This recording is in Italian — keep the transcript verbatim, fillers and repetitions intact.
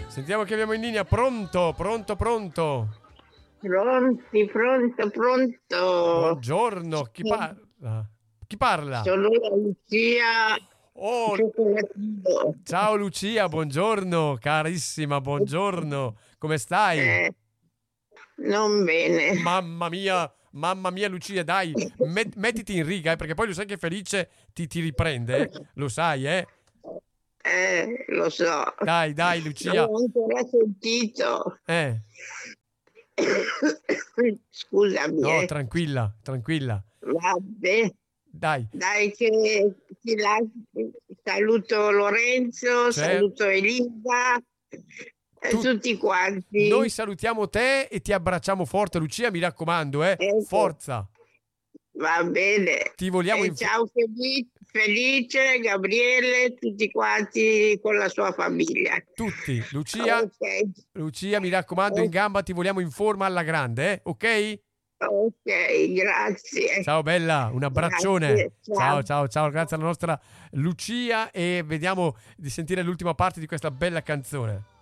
Sentiamo che abbiamo in linea. Pronto, pronto, pronto. Pronti, pronto, pronto. Buongiorno, chi parla? Chi parla? Sono la Lucia Oh, Cioccolatino. ciao Lucia, buongiorno, carissima, buongiorno. Come stai? Eh, non bene. Mamma mia, mamma mia Lucia, dai, met- mettiti in riga, eh, perché poi lo sai che Felice ti, ti riprende, eh? Lo sai, eh? Eh, lo so. Dai, dai, Non Lucia. ho ancora sentito. Eh, Scusami, no, eh. tranquilla, tranquilla. Vabbè. Dai, Dai che ti lascio. Saluto Lorenzo, c'è saluto Elisa e tu. tutti Noi quanti. salutiamo te e ti abbracciamo forte, Lucia, mi raccomando, eh? Ecco. Forza. Va bene. Ti vogliamo E in ciao Felice, Felice, Gabriele, tutti quanti con la sua famiglia. tutti. Lucia, Ok, Lucia, mi raccomando, in o- gamba, ti vogliamo in forma alla grande, eh? Ok? ok, grazie. Ciao bella, un abbraccione. Grazie, ciao. Ciao, ciao, ciao, grazie alla nostra Lucia e vediamo di sentire l'ultima parte di questa bella canzone.